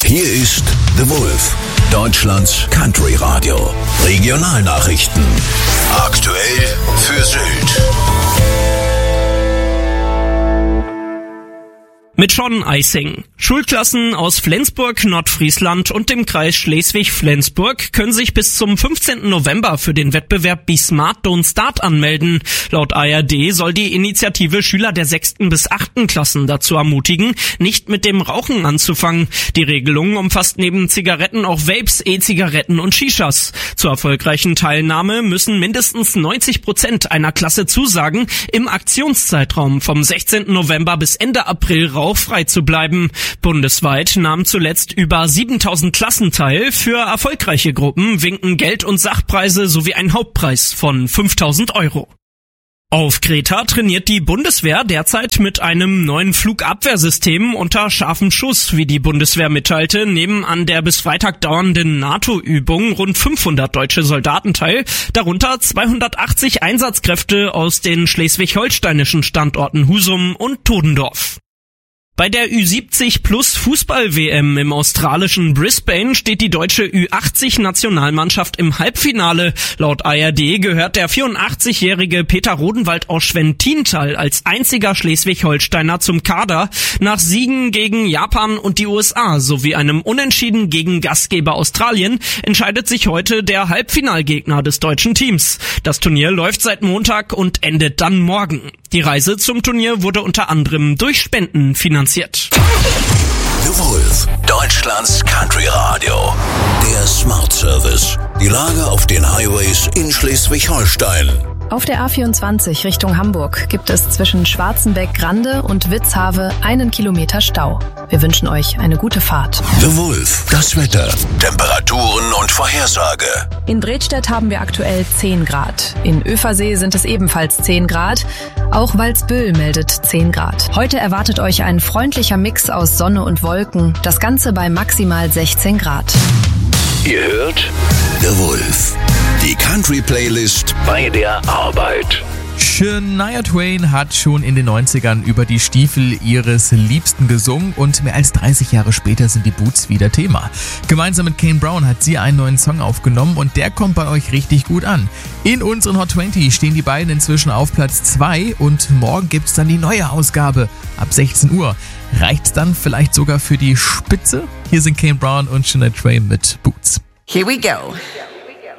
Hier ist The Wolf, Deutschlands Country Radio. Regionalnachrichten. Aktuell für Sylt. Mit Sean Eising. Schulklassen aus Flensburg, Nordfriesland und dem Kreis Schleswig-Flensburg können sich bis zum 15. November für den Wettbewerb Be Smart Don't Start anmelden. Laut ARD soll die Initiative Schüler der 6. bis 8. Klassen dazu ermutigen, nicht mit dem Rauchen anzufangen. Die Regelung umfasst neben Zigaretten auch Vapes, E-Zigaretten und Shishas. Zur erfolgreichen Teilnahme müssen mindestens 90% einer Klasse zusagen, im Aktionszeitraum vom 16. November bis Ende April rauchfrei zu bleiben. Bundesweit nahmen zuletzt über 7000 Klassen teil. Für erfolgreiche Gruppen winken Geld- und Sachpreise sowie ein Hauptpreis von 5.000 €. Auf Kreta trainiert die Bundeswehr derzeit mit einem neuen Flugabwehrsystem unter scharfem Schuss. Wie die Bundeswehr mitteilte, nehmen an der bis Freitag dauernden NATO-Übung rund 500 deutsche Soldaten teil, darunter 280 Einsatzkräfte aus den schleswig-holsteinischen Standorten Husum und Todendorf. Bei der Ü70 Plus Fußball-WM im australischen Brisbane steht die deutsche Ü80-Nationalmannschaft im Halbfinale. Laut ARD gehört der 84-jährige Peter Rodenwald aus Schwentintal als einziger Schleswig-Holsteiner zum Kader. Nach Siegen gegen Japan und die USA sowie einem Unentschieden gegen Gastgeber Australien entscheidet sich heute der Halbfinalgegner des deutschen Teams. Das Turnier läuft seit Montag und endet dann morgen. Die Reise zum Turnier wurde unter anderem durch Spenden finanziert. The Wolf, Deutschlands Country Radio. Der Smart Service. Die Lage auf den Highways in Schleswig-Holstein. Auf der A24 Richtung Hamburg gibt es zwischen Schwarzenbeck-Grande und Witzhave 1 Kilometer Stau. Wir wünschen euch eine gute Fahrt. The Wolf, das Wetter, Temperaturen und Vorhersage. In Bredstedt haben wir aktuell 10 Grad. In Översee sind es ebenfalls 10 Grad. Auch Walsbüll meldet 10 Grad. Heute erwartet euch ein freundlicher Mix aus Sonne und Wolken. Das Ganze bei maximal 16 Grad. Ihr hört The Wolf, die Country-Playlist bei der Arbeit. Shania Twain hat schon in den 90ern über die Stiefel ihres Liebsten gesungen und mehr als 30 Jahre später sind die Boots wieder Thema. Gemeinsam mit Kane Brown hat sie einen neuen Song aufgenommen und der kommt bei euch richtig gut an. In unseren Hot 20 stehen die beiden inzwischen auf Platz 2 und morgen gibt's dann die neue Ausgabe ab 16 Uhr. Reicht's dann vielleicht sogar für die Spitze? Hier sind Kane Brown und Shania Twain mit Boots. Here we go.